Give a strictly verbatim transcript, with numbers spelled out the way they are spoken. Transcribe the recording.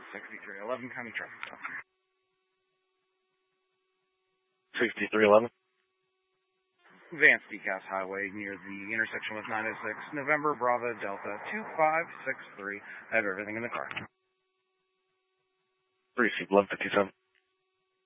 sixty-three eleven County Traffic Stop. sixty-three eleven. Vance Decas Highway near the intersection with nine oh six. November Bravo Delta two five six three. I have everything in the car. Receive eleven fifty-seven.